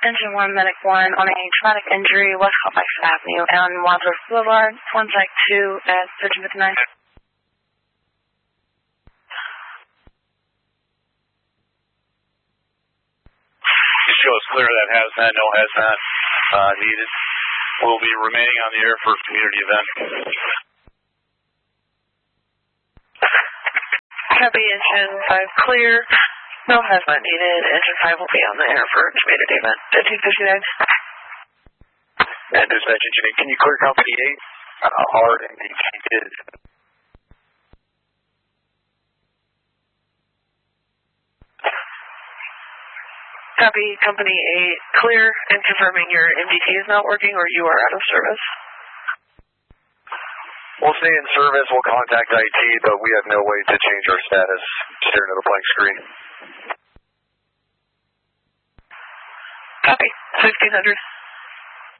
Engine 1, Medic 1 on a traumatic injury, West Halifax Avenue and Wadsworth Boulevard, 1 Sec 2 at 1359. Shows clear that hazmat, no hazmat needed. We'll be remaining on the air for community event. Copy, Engine 5 clear. No hazmat needed. Engine 5 will be on the air for community event. 1559. And dispatch engineer, can you clear company 8? Hard and indicated. Copy, company 8 clear and confirming your MDT is not working or you are out of service. We'll stay in service. We'll contact IT, but we have no way to change our status. Staring at a blank screen. Copy, 1600.